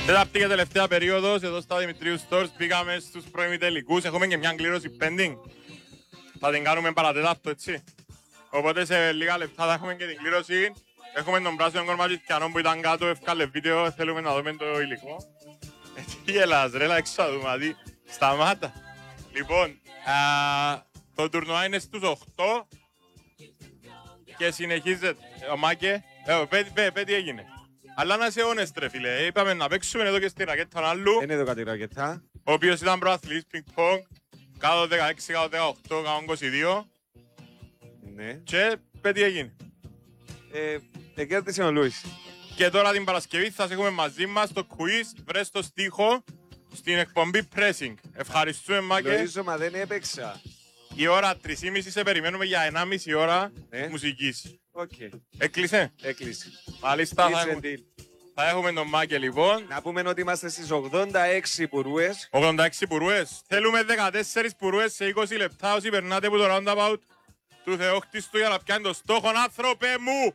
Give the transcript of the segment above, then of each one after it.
Τέταρτη και τελευταία περίοδος, εδώ στα Δημητρίου Stores, πήγαμε στους προημιτελικούς. Έχουμε και μια κλήρωση pending. Θα την κάνουμε παρατέταρτο, έτσι. Οπότε σε λίγα λεπτά θα έχουμε και την κλήρωση. Έχουμε τον πράσινο κορματζιτιανό που ήταν κάτω, ευκάλε βίντεο, θέλουμε να δούμε το υλικό. Τι γελάς ρε, έξω να δούμε, δηλαδή, σταμάτα. Λοιπόν, το τουρνουά είναι στους 8 και συνεχίζεται. Ο Μάκε, πέ τι έγινε. Αλλά να είσαι honest ρε φίλε, είπαμε να παίξουμε εδώ και στη ρακέτα άλλου. Είναι εδώ κάτι ρακέτα. Ο οποίος ήταν προαθλητής πινκ-πονγκ, κάτω 16, κάτω 18, κάτω 22. Ναι. Και πέ τι έγινε. Κέρδισε ο Λούις. Και τώρα την Παρασκευή θα σε έχουμε μαζί μας στο quiz, βρες το στίχο στην εκπομπή Pressing. Ευχαριστούμε Μάκε. Γνωρίζω, μα δεν έπαιξα. Η ώρα 3.30 σε περιμένουμε για 1,5 ώρα μουσικής. Οκ. Έκλεισε. Έκλεισε. Μάλιστα θα έχουμε τον Μάκε λοιπόν. Να πούμε ότι είμαστε στις 86 πουρούες. 86 πουρούες. Θέλουμε 14 πουρούες σε 20 λεπτά όσοι περνάτε από το roundabout του Θεόχτιστου για να πιάνει το στόχο. Άνθρωπε μου!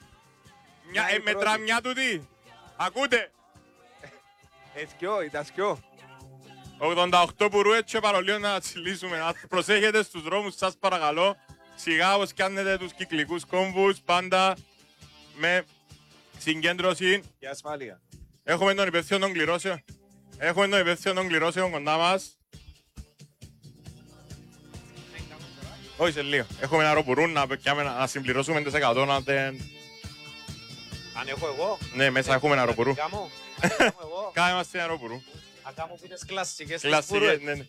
Μετρά μια τούτη. Ακούτε. Ήταν σκιό. 88 πουρούες και παρολίω να τσιλίσουμε. Προσέχετε στους δρόμους σας παρακαλώ. Σιγά όπως κάνετε τους κυκλικούς κόμβους πάντα με συγκέντρωση. Και ασφάλεια. Έχουμε τον υπεύθυνο των κληρώσεων. Έχουμε τον υπεύθυνο των κληρώσεων κοντά μας. Όχι σε λίγο. Έχουμε ένα αεροπουρούν να συμπληρώσουμε τις 100 να δεν... Αν έχω εγώ. Ναι, μέσα έχουμε ένα αεροπουρού. Κάμε μας στην αεροπουρού. Θα κάνω πίνες κλασσικές. Κλασσικές, ναι.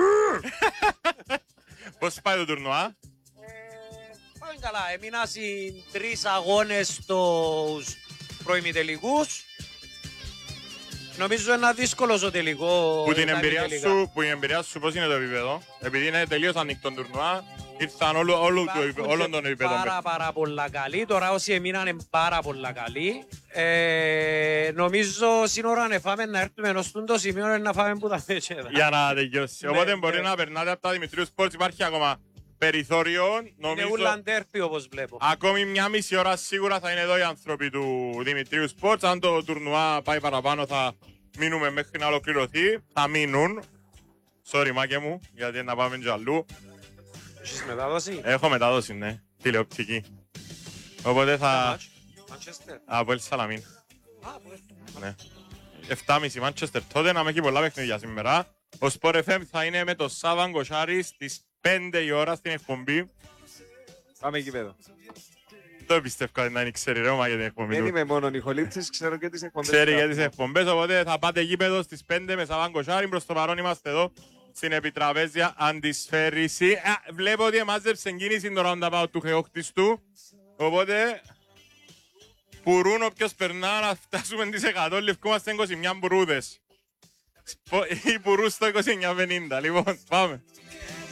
Πώς πάει το τουρνουά? Πάει καλά. Έμεινα σε 3 αγώνες στους προημιτελικούς. Νομίζω είναι δύσκολο ο τελικό. Που την εμπειρία σου πώς είναι το επίπεδο? Επειδή είναι τελείως ανοιχτό τουρνουά, ήρθαν όλων των επίπεδων. Πάρα πολλά καλή. Τώρα όσοι έμειναν είναι πάρα πολλά καλή. Νομίζω σύνορα να φάμε να έρθουμε ενός το σημείο να φάμε που τα πέτσεδα. Για να τελειώσει. Οπότε μπορεί να περνάτε από τα Δημητρίου Sports. Υπάρχει ακόμα περιθώριο. Είναι ουλαντέρπι όπως βλέπω. Ακόμη μια μισή ώρα σίγουρα θα είναι εδώ οι άνθρωποι του Δημητρίου Sports. Αν το τουρνουά πάει παραπάνω θα μείνουμε μέχρι να ολοκληρωθεί. Θα μείνουν. Sorry Μάκε μου, γιατί να πάμε και αλλού. Έχεις μετάδοση? Έχω μετάδοση, ναι. Τηλεοπτική. Οπότε θα... Μάντσεστερ. Από Ελ Σαλαμίν. Ναι. 7.30 Μάντσεστερ. Τότε να με έχει πολλά παιχνίδια σήμερα. Ο Sport FM θα είναι με το Σάββαν Κοσάρη στις 5 η ώρα στην εκπομπή. Πάμε εκεί πέρα. Το πιστεύω να είναι ξέρει ρε για την εκπομπή Δεν του. είμαι μόνο νυχολίτσης, ξέρω και τις εκπομπές. Ξέρει για τις εκπομπές, οπότε θα πάτε γήπεδο στις 5 με Σάββαν Κοσάρη. Προς το παρόν είμαστε εδώ στην επιτραπέζια αντισφαίριση. Βλέπω ότι εμάζεψε κίνηση το roundabout του Θεόχτιστου. Οπότε πουρούν όποιος περνά να φτάσουμε τις 100, λευκούμαστε 21 μπουρούδες. Ή πουρούς στο 29.50, λοιπόν, πάμε.